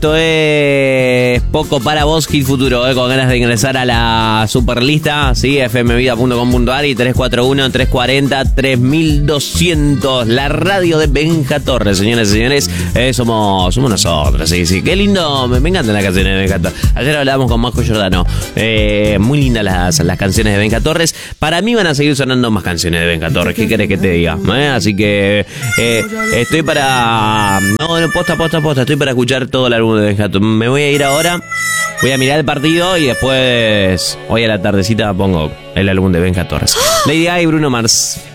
Esto es poco para vos, Hit Futuro, con ganas de ingresar a la superlista, ¿sí? fmvida.com.ar y 341-340-3200, la radio de Benja Torres, señoras y señores, somos nosotros, sí, qué lindo, me encantan las canciones de Benja Torres. Ayer hablábamos con Marco Giordano, muy lindas las canciones de Benja Torres. Para mí van a seguir sonando más canciones de Benja Torres, ¿qué querés que te diga? Así que estoy para... No, posta, estoy para escuchar todo el álbum de Benja Torres. Me voy a ir ahora, voy a mirar el partido y después, hoy a la tardecita, pongo el álbum de Benja Torres. Lady Gaga y Bruno Mars.